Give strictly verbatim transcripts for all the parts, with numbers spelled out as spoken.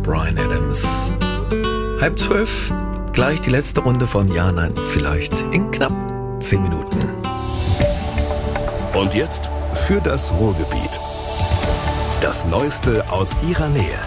Bryan Adams. Halb zwölf, gleich die letzte Runde von Ja, Nein, Vielleicht in knapp zehn Minuten. Und jetzt für das Ruhrgebiet. Das Neueste aus ihrer Nähe.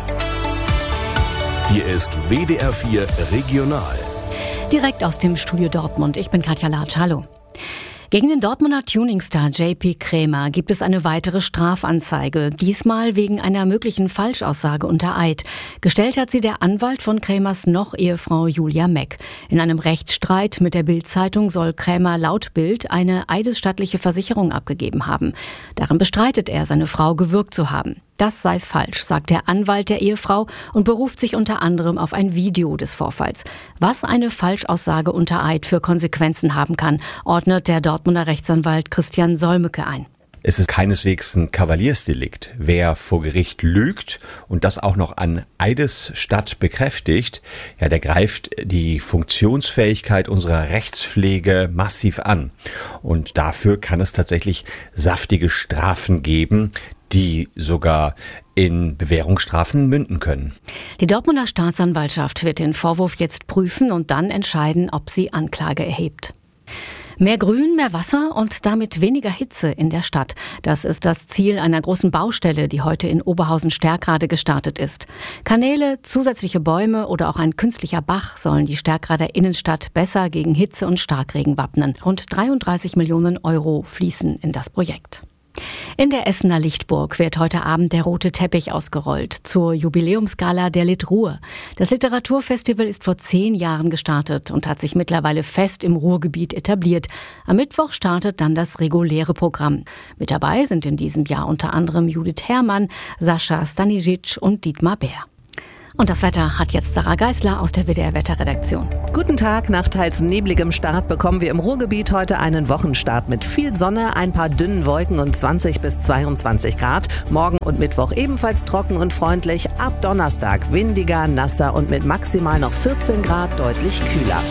Hier ist W D R vier Regional. Direkt aus dem Studio Dortmund. Ich bin Katja Latsch. Hallo. Gegen den Dortmunder Tuningstar J P Krämer gibt es eine weitere Strafanzeige, diesmal wegen einer möglichen Falschaussage unter Eid. Gestellt hat sie der Anwalt von Krämers Noch-Ehefrau Julia Meck. In einem Rechtsstreit mit der Bild-Zeitung soll Krämer laut Bild eine eidesstattliche Versicherung abgegeben haben. Darin bestreitet er, seine Frau gewürgt zu haben. Das sei falsch, sagt der Anwalt der Ehefrau und beruft sich unter anderem auf ein Video des Vorfalls. Was eine Falschaussage unter Eid für Konsequenzen haben kann, ordnet der Dortmunder Rechtsanwalt Christian Solmecke ein. Es ist keineswegs ein Kavaliersdelikt. Wer vor Gericht lügt und das auch noch an Eidesstatt bekräftigt, ja, der greift die Funktionsfähigkeit unserer Rechtspflege massiv an. Und dafür kann es tatsächlich saftige Strafen geben, die sogar in Bewährungsstrafen münden können. Die Dortmunder Staatsanwaltschaft wird den Vorwurf jetzt prüfen und dann entscheiden, ob sie Anklage erhebt. Mehr Grün, mehr Wasser und damit weniger Hitze in der Stadt. Das ist das Ziel einer großen Baustelle, die heute in Oberhausen-Stärkrade gestartet ist. Kanäle, zusätzliche Bäume oder auch ein künstlicher Bach sollen die Stärkrader Innenstadt besser gegen Hitze und Starkregen wappnen. Rund dreiunddreißig Millionen Euro fließen in das Projekt. In der Essener Lichtburg wird heute Abend der rote Teppich ausgerollt zur Jubiläumsgala der Lit-Ruhr. Das Literaturfestival ist vor zehn Jahren gestartet und hat sich mittlerweile fest im Ruhrgebiet etabliert. Am Mittwoch startet dann das reguläre Programm. Mit dabei sind in diesem Jahr unter anderem Judith Herrmann, Sascha Stanisic und Dietmar Bär. Und das Wetter hat jetzt Sarah Geisler aus der W D R-Wetterredaktion. Guten Tag, nach teils nebligem Start bekommen wir im Ruhrgebiet heute einen Wochenstart mit viel Sonne, ein paar dünnen Wolken und zwanzig bis zweiundzwanzig Grad. Morgen und Mittwoch ebenfalls trocken und freundlich. Ab Donnerstag windiger, nasser und mit maximal noch vierzehn Grad deutlich kühler.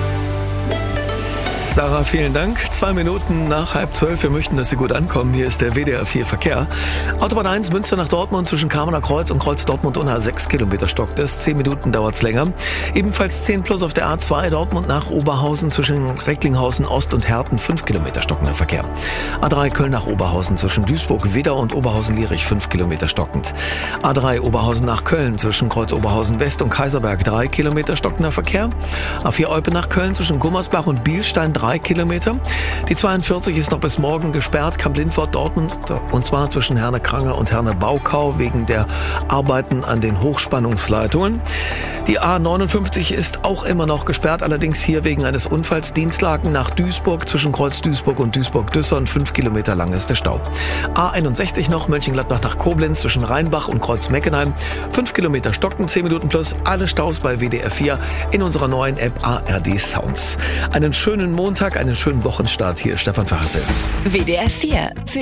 Sarah, vielen Dank. Zwei Minuten nach halb zwölf. Wir möchten, dass Sie gut ankommen. Hier ist der W D R vier Verkehr. Autobahn eins, Münster nach Dortmund zwischen Kamener Kreuz und Kreuz Dortmund Unna sechs Kilometer stockt es. Zehn Minuten dauert's länger. Ebenfalls zehn plus auf der A zwei Dortmund nach Oberhausen zwischen Recklinghausen Ost und Herten fünf Kilometer stockender Verkehr. A drei Köln nach Oberhausen zwischen Duisburg, Wedau und Oberhausen-Lierich fünf Kilometer stockend. A drei Oberhausen nach Köln zwischen Kreuz Oberhausen West und Kaiserberg drei Kilometer stockender Verkehr. A vier Olpe nach Köln zwischen Gummersbach und Bielstein drei Kilometer. Die zweiundvierzig ist noch bis morgen gesperrt, Kamp-Lindfort Dortmund, und zwar zwischen Herne-Krange und Herne-Baukau wegen der Arbeiten an den Hochspannungsleitungen. Die A neunundfünfzig ist auch immer noch gesperrt, allerdings hier wegen eines Unfalls. Dienstlaken nach Duisburg zwischen Kreuz Duisburg und Duisburg-Düssern, fünf Kilometer lang ist der Stau. A einundsechzig noch, Mönchengladbach nach Koblenz zwischen Rheinbach und Kreuz Meckenheim, fünf Kilometer stocken, zehn Minuten plus, alle Staus bei W D R vier in unserer neuen App A R D Sounds. Einen schönen Montag, einen schönen Wochenstart. Hier ist Stefan Fachersels. W D R vier. Für